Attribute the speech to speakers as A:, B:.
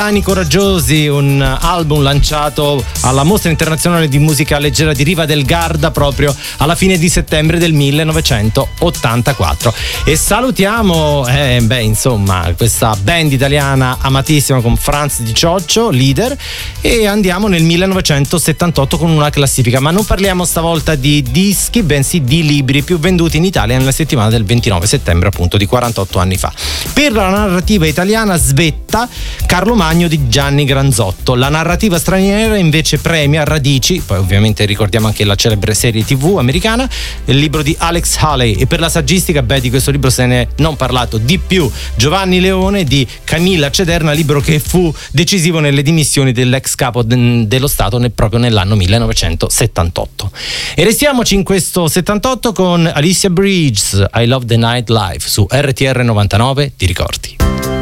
A: Anni Coraggiosi, un album lanciato alla Mostra Internazionale di Musica Leggera di Riva del Garda proprio alla fine di settembre del 1984. E salutiamo questa band italiana amatissima con Franz Di Cioccio, leader, e andiamo nel 1978 con una classifica, ma non parliamo stavolta di dischi, bensì di libri più venduti in Italia nella settimana del 29 settembre appunto di 48 anni fa. Per la narrativa italiana svetta Carlo Magno di Gianni Granzotto. La narrativa straniera invece premia Radici, poi ovviamente ricordiamo anche la celebre serie TV americana, il libro di Alex Haley. E per la saggistica, di questo libro se ne è non parlato di più, Giovanni Leone di Camilla Cederna, libro che fu decisivo nelle dimissioni dell'ex capo dello Stato proprio nell'anno 1978. E restiamoci in questo 78 con Alicia Bridges, I Love the Nightlife su RTR 99, ti ricordi?